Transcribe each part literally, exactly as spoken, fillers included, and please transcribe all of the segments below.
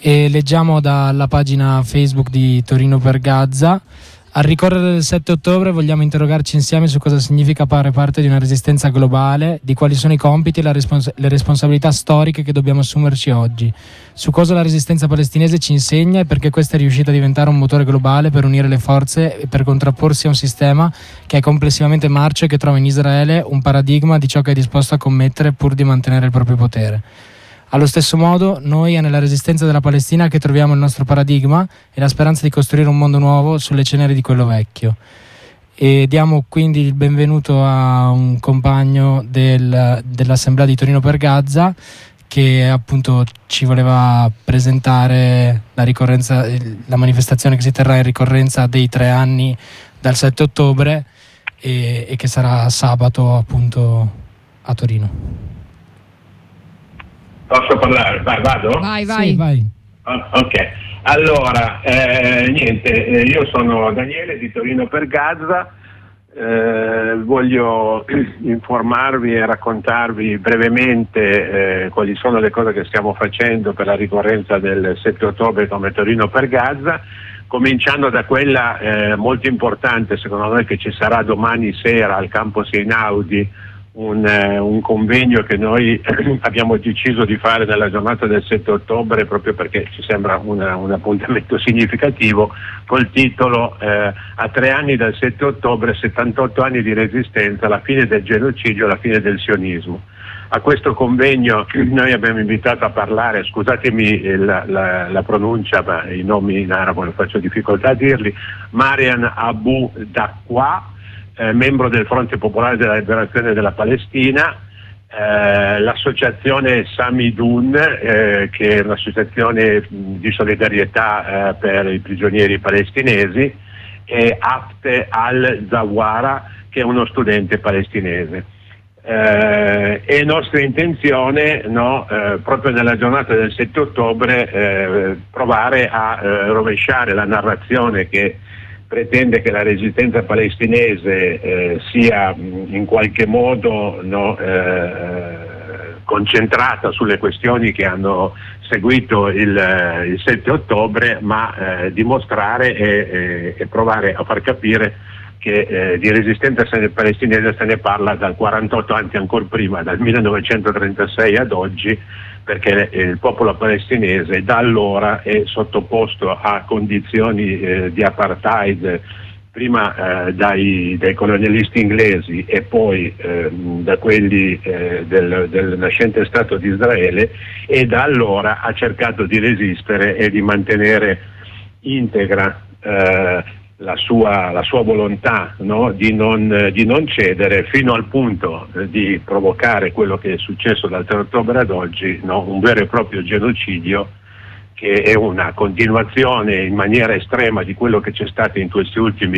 e leggiamo dalla pagina Facebook di Torino per Gaza: al ricorrere del sette ottobre vogliamo interrogarci insieme su cosa significa fare parte di una resistenza globale, di quali sono i compiti e la respons- le responsabilità storiche che dobbiamo assumerci oggi, su cosa la resistenza palestinese ci insegna e perché questa è riuscita a diventare un motore globale per unire le forze e per contrapporsi a un sistema che è complessivamente marcio e che trova in Israele un paradigma di ciò che è disposto a commettere pur di mantenere il proprio potere. Allo stesso modo, noi è nella resistenza della Palestina che troviamo il nostro paradigma e la speranza di costruire un mondo nuovo sulle ceneri di quello vecchio. E diamo quindi il benvenuto a un compagno del, dell'Assemblea di Torino per Gaza, che appunto ci voleva presentare la ricorrenza, la manifestazione che si terrà in ricorrenza dei tre anni dal sette ottobre e, e che sarà sabato appunto a Torino. Posso parlare? Vai, vado? Vai, vai. Sì, vai. Oh, ok, allora, eh, niente, eh, io sono Daniele di Torino per Gaza, eh, voglio informarvi e raccontarvi brevemente eh, quali sono le cose che stiamo facendo per la ricorrenza del sette ottobre come Torino per Gaza, cominciando da quella eh, molto importante secondo noi che ci sarà domani sera al Campus Einaudi. Un, eh, un convegno che noi abbiamo deciso di fare nella giornata del sette ottobre proprio perché ci sembra una, un appuntamento significativo, col titolo eh, a tre anni dal sette ottobre, settantotto anni di resistenza, la fine del genocidio, la fine del sionismo. A questo convegno noi abbiamo invitato a parlare, scusatemi la, la, la pronuncia, ma i nomi in arabo faccio difficoltà a dirli, Marian Abu Daqqa, Eh, membro del Fronte Popolare della Liberazione della Palestina, eh, l'associazione Samidun, eh, che è un'associazione di solidarietà eh, per i prigionieri palestinesi, e Afte al-Zawara, che è uno studente palestinese. Eh, è nostra intenzione, no, eh, proprio nella giornata del sette ottobre, eh, provare a eh, rovesciare la narrazione che pretende che la resistenza palestinese eh, sia mh, in qualche modo no, eh, concentrata sulle questioni che hanno seguito il, eh, il sette ottobre, ma eh, dimostrare e, e, e provare a far capire che eh, di resistenza palestinese se ne parla dal quarantotto, anzi ancora prima, dal millenovecentotrentasei ad oggi, perché il popolo palestinese da allora è sottoposto a condizioni eh, di apartheid, prima eh, dai, dai colonialisti inglesi e poi eh, da quelli eh, del, del nascente Stato di Israele, e da allora ha cercato di resistere e di mantenere integra eh, la sua, la sua volontà, no? di, non, di non cedere, fino al punto eh, di provocare quello che è successo dal tre ottobre ad oggi, no? Un vero e proprio genocidio, che è una continuazione in maniera estrema di quello che c'è stato in questi ultimi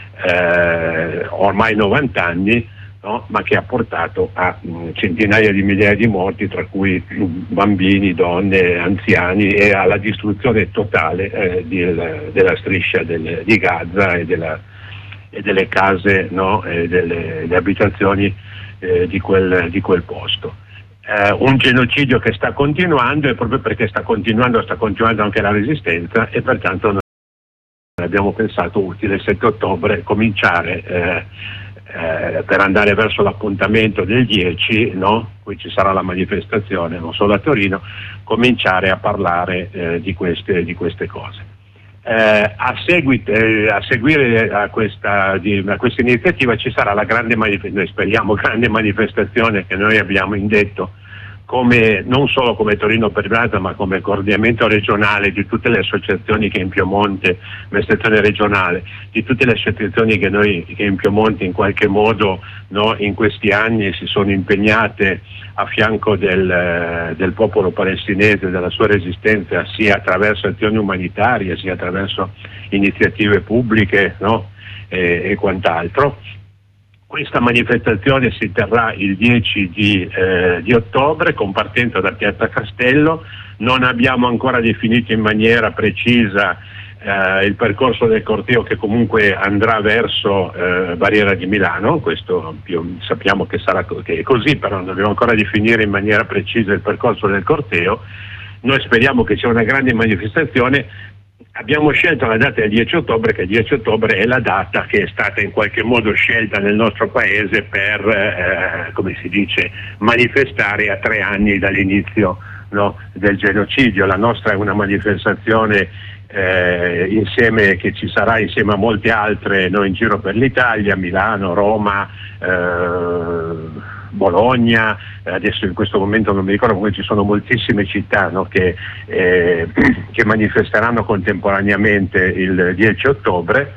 eh, ormai novanta anni, no? Ma che ha portato a mh, centinaia di migliaia di morti, tra cui mh, bambini, donne, anziani, e alla distruzione totale eh, di, della striscia del, di Gaza e, della, e delle case, no? E delle, delle abitazioni eh, di, quel, di quel posto. Eh, un genocidio che sta continuando, e proprio perché sta continuando sta continuando anche la resistenza, e pertanto noi abbiamo pensato utile il sette ottobre cominciare eh, eh, per andare verso l'appuntamento del dieci, no? Qui ci sarà la manifestazione non solo a Torino, cominciare a parlare eh, di, queste, di queste cose. Eh, a, seguito, eh, a seguire a questa, di, a questa iniziativa ci sarà la grande manifestazione, speriamo grande manifestazione che noi abbiamo indetto come, non solo come Torino per Gaza, ma come coordinamento regionale di tutte le associazioni che in Piemonte, amministrazione regionale, di tutte le associazioni che noi che in Piemonte in qualche modo, no, in questi anni si sono impegnate a fianco del, del popolo palestinese, della sua resistenza, sia attraverso azioni umanitarie, sia attraverso iniziative pubbliche, no, e, e quant'altro. Questa manifestazione si terrà il dieci di, eh, di ottobre con partenza da Piazza Castello. Non abbiamo ancora definito in maniera precisa eh, il percorso del corteo, che comunque andrà verso eh, Barriera di Milano. Questo più, sappiamo che sarà che è così, però non dobbiamo ancora definire in maniera precisa il percorso del corteo. noi speriamo che sia una grande manifestazione. Abbiamo scelto la data del dieci ottobre, che il dieci ottobre è la data che è stata in qualche modo scelta nel nostro paese per, eh, come si dice, manifestare a tre anni dall'inizio, no, del genocidio. La nostra è una manifestazione eh, insieme che ci sarà insieme a molte altre, noi in giro per l'Italia, Milano, Roma, eh, Bologna, adesso in questo momento non mi ricordo, comunque ci sono moltissime città, no, che, eh, che manifesteranno contemporaneamente il dieci ottobre.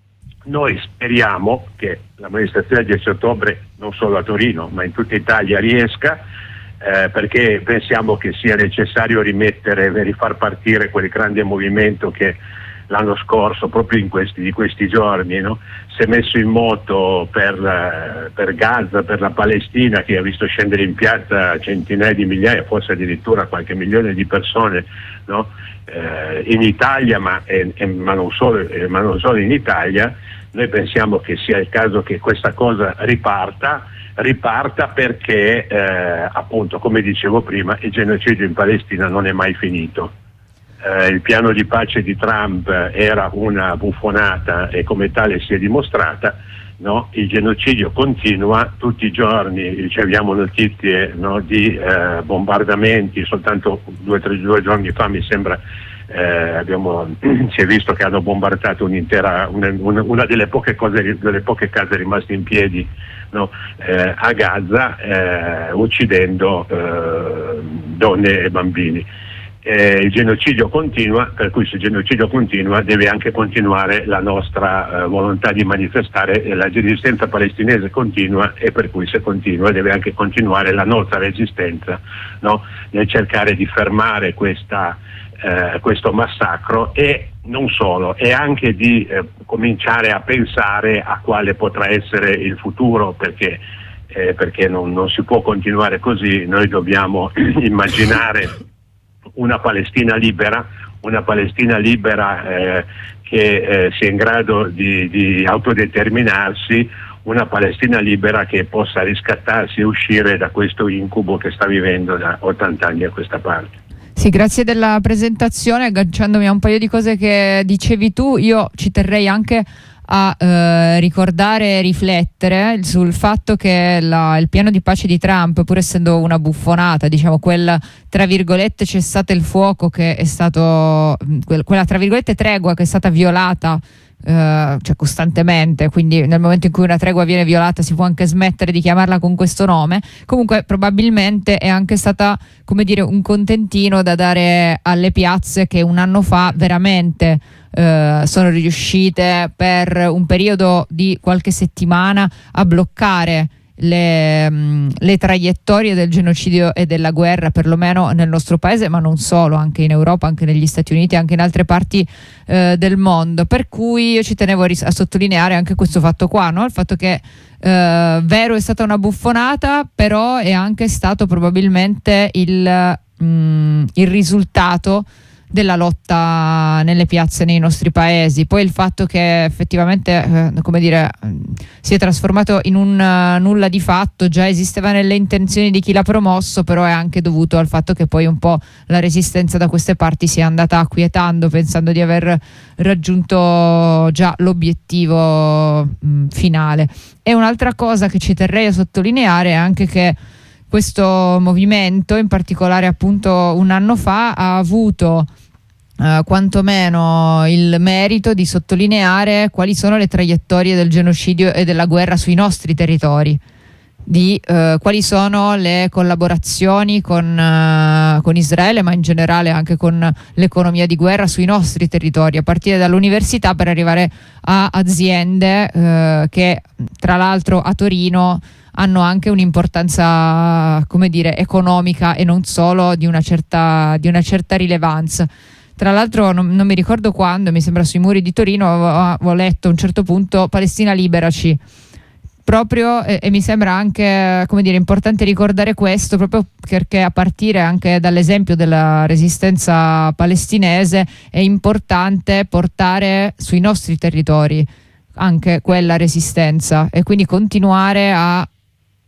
Noi speriamo che la manifestazione del dieci ottobre non solo a Torino ma in tutta Italia riesca, eh, perché pensiamo che sia necessario rimettere, rifar partire quel grande movimento che l'anno scorso, proprio in questi, di questi giorni, no, si è messo in moto per, uh, per Gaza, per la Palestina, che ha visto scendere in piazza centinaia di migliaia, forse addirittura qualche milione di persone, no, eh, in Italia, ma, eh, eh, ma, non solo, eh, ma non solo in Italia. Noi pensiamo che sia il caso che questa cosa riparta, riparta perché, eh, appunto, come dicevo prima, il genocidio in Palestina non è mai finito. Eh, il piano di pace di Trump era una buffonata e come tale si è dimostrata, no? Il genocidio continua, tutti i giorni riceviamo notizie, no, di eh, bombardamenti. Soltanto due o tre due giorni fa mi sembra eh, abbiamo, si è visto che hanno bombardato un'intera, una, una, una delle poche cose, delle poche case rimaste in piedi, no, eh, a Gaza, eh, uccidendo eh, donne e bambini. Eh, il genocidio continua, per cui se il genocidio continua deve anche continuare la nostra eh, volontà di manifestare, e la resistenza palestinese continua, e per cui se continua deve anche continuare la nostra resistenza, no? Nel cercare di fermare questa, eh, questo massacro, e non solo, e anche di eh, cominciare a pensare a quale potrà essere il futuro, perché, eh, perché non, non si può continuare così. Noi dobbiamo immaginare una Palestina libera, una Palestina libera eh, che eh, sia in grado di, di autodeterminarsi, una Palestina libera che possa riscattarsi e uscire da questo incubo che sta vivendo da ottanta anni a questa parte. Sì, grazie della presentazione. Agganciandomi a un paio di cose che dicevi tu, io ci terrei anche a eh, ricordare e riflettere sul fatto che la, il piano di pace di Trump, pur essendo una buffonata, diciamo, quel tra virgolette cessate il fuoco che è stato, quel, quella tra virgolette tregua che è stata violata eh, cioè costantemente, quindi nel momento in cui una tregua viene violata si può anche smettere di chiamarla con questo nome. Comunque probabilmente è anche stata, come dire, un contentino da dare alle piazze che un anno fa veramente Uh, sono riuscite per un periodo di qualche settimana a bloccare le, um, le traiettorie del genocidio e della guerra, perlomeno nel nostro paese, ma non solo, anche in Europa, anche negli Stati Uniti, anche in altre parti uh, del mondo. Per cui io ci tenevo a, ris- a sottolineare anche questo fatto qua, no? Il fatto che uh, vero è stata una buffonata, però è anche stato probabilmente il, um, il risultato della lotta nelle piazze nei nostri paesi. Poi il fatto che effettivamente eh, come dire si è trasformato in un uh, nulla di fatto già esisteva nelle intenzioni di chi l'ha promosso, però è anche dovuto al fatto che poi un po' la resistenza da queste parti si è andata acquietando, pensando di aver raggiunto già l'obiettivo mh, finale. E un'altra cosa che ci terrei a sottolineare è anche che questo movimento, in particolare appunto un anno fa, ha avuto Uh, quantomeno il merito di sottolineare quali sono le traiettorie del genocidio e della guerra sui nostri territori, di uh, quali sono le collaborazioni con, uh, con Israele, ma in generale anche con l'economia di guerra sui nostri territori, a partire dall'università per arrivare a aziende uh, che tra l'altro a Torino hanno anche un'importanza, come dire, economica e non solo di una certa, di una certa rilevanza. Tra l'altro non, non mi ricordo quando, mi sembra sui muri di Torino, ho, ho letto a un certo punto Palestina liberaci, proprio, e, e mi sembra anche, come dire, importante ricordare questo, proprio perché a partire anche dall'esempio della resistenza palestinese è importante portare sui nostri territori anche quella resistenza e quindi continuare a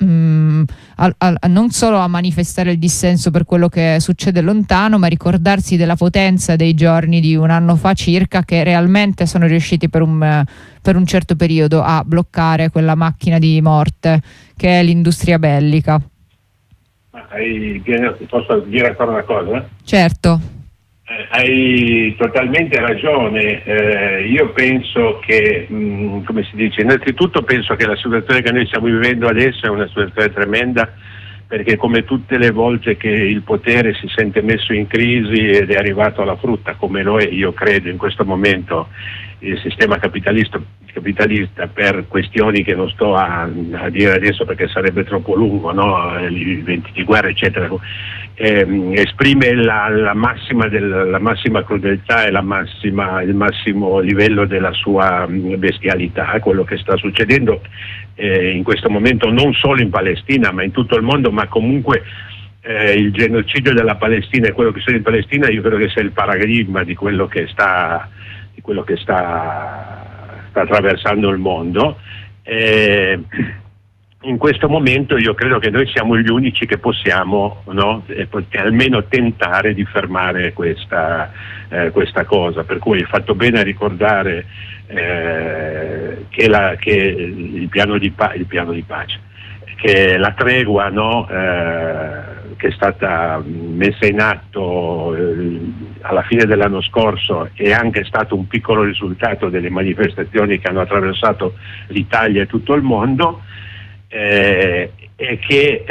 mh, a, a, non solo a manifestare il dissenso per quello che succede lontano, ma ricordarsi della potenza dei giorni di un anno fa circa, che realmente sono riusciti per un, per un certo periodo a bloccare quella macchina di morte che è l'industria bellica. Ma hai, posso dire ancora una cosa? Certo. Eh, hai totalmente ragione. Eh, io penso che, mh, come si dice, innanzitutto penso che la situazione che noi stiamo vivendo adesso è una situazione tremenda, perché come tutte le volte che il potere si sente messo in crisi ed è arrivato alla frutta, come lo è, io credo, in questo momento il sistema capitalista, capitalista per questioni che non sto a, a dire adesso perché sarebbe troppo lungo, no? I venti di guerra eccetera, eh, esprime la, la, massima del, la massima crudeltà e la massima, il massimo livello della sua bestialità, quello che sta succedendo eh, in questo momento non solo in Palestina ma in tutto il mondo, ma comunque eh, il genocidio della Palestina e quello che succede in Palestina io credo che sia il paradigma di quello che sta di quello che sta, sta attraversando il mondo. Eh, in questo momento io credo che noi siamo gli unici che possiamo, no, eh, almeno tentare di fermare questa, eh, questa cosa, per cui hai fatto bene a ricordare eh, che, la, che il, piano di pa- il piano di pace, che la tregua, no, eh, che è stata messa in atto eh, alla fine dell'anno scorso è anche stato un piccolo risultato delle manifestazioni che hanno attraversato l'Italia e tutto il mondo, eh, e che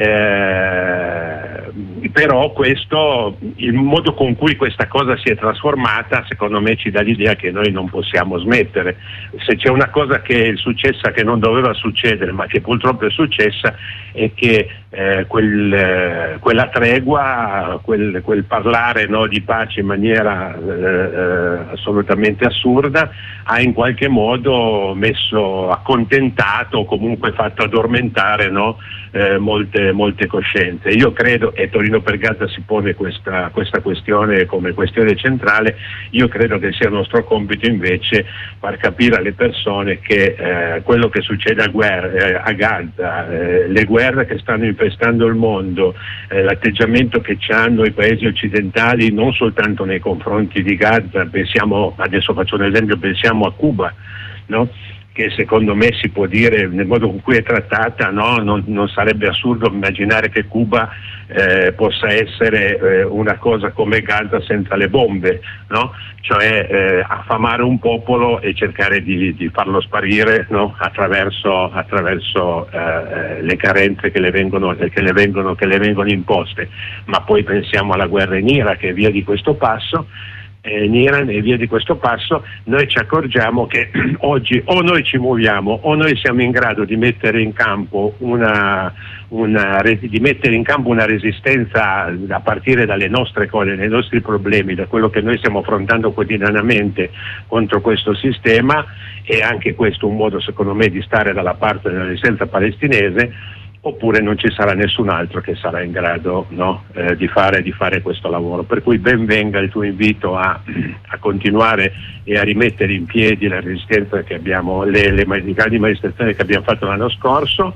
eh, però questo, il modo con cui questa cosa si è trasformata secondo me ci dà l'idea che noi non possiamo smettere. Se c'è una cosa che è successa che non doveva succedere ma che purtroppo è successa è che eh, quel, eh, quella tregua, quel, quel parlare, no, di pace in maniera eh, eh, assolutamente assurda ha in qualche modo messo accontentato o comunque fatto addormentare, no, eh, molte, molte coscienze. Io credo, e Torino per Gaza si pone questa, questa questione come questione centrale, io credo che sia nostro compito invece far capire alle persone che eh, quello che succede a, guerra, eh, a Gaza, eh, le guerre che stanno infestando il mondo, eh, l'atteggiamento che hanno i paesi occidentali non soltanto nei confronti di Gaza, pensiamo, adesso faccio un esempio, pensiamo a Cuba, no? Che secondo me si può dire nel modo con cui è trattata, no? non, non sarebbe assurdo immaginare che Cuba eh, possa essere eh, una cosa come Gaza senza le bombe, no? Cioè eh, affamare un popolo e cercare di, di farlo sparire, no? attraverso, attraverso eh, le carenze che le, vengono, che, le vengono, che le vengono imposte. Ma poi pensiamo alla guerra in Iraq e via di questo passo. In Iran e via di questo passo, noi ci accorgiamo che oggi o noi ci muoviamo o noi siamo in grado di mettere in campo una, una, di mettere in campo una resistenza a partire dalle nostre cose, dai nostri problemi, da quello che noi stiamo affrontando quotidianamente contro questo sistema, e anche questo un modo secondo me di stare dalla parte della resistenza palestinese, oppure non ci sarà nessun altro che sarà in grado, no, eh, di, fare, di fare questo lavoro. Per cui ben venga il tuo invito a, a continuare e a rimettere in piedi la resistenza che abbiamo, le, le grandi manifestazioni che abbiamo fatto l'anno scorso.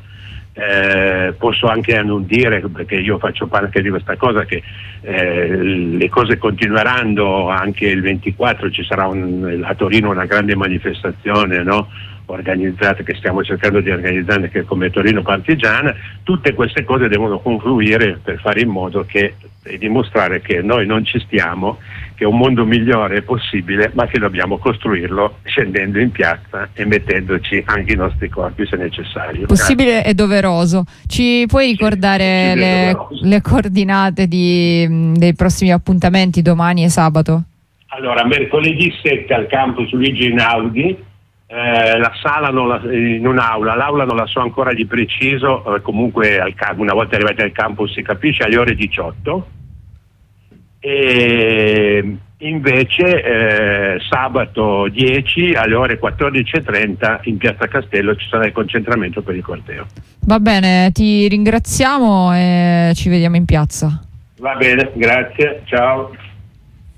Eh, posso anche annundire, perché io faccio parte di questa cosa, che eh, le cose continueranno anche il ventiquattro, ci sarà un, a Torino una grande manifestazione, no? organizzate, che stiamo cercando di organizzare, che è come Torino Partigiana. Tutte queste cose devono confluire per fare in modo che, e dimostrare che noi non ci stiamo, che un mondo migliore è possibile, ma che dobbiamo costruirlo scendendo in piazza e mettendoci anche i nostri corpi se necessario. Possibile Grazie. E doveroso. Ci puoi ricordare sì, le, le coordinate di, dei prossimi appuntamenti domani e sabato? Allora, mercoledì sette al campus Luigi Einaudi. Eh, la sala non la, in un'aula, l'aula non la so ancora di preciso, eh, comunque al, una volta arrivati al campus si capisce, alle ore diciotto, e invece eh, sabato dieci alle ore quattordici e trenta in Piazza Castello ci sarà il concentramento per il corteo. Va bene, ti ringraziamo e ci vediamo in piazza. Va bene, grazie, ciao.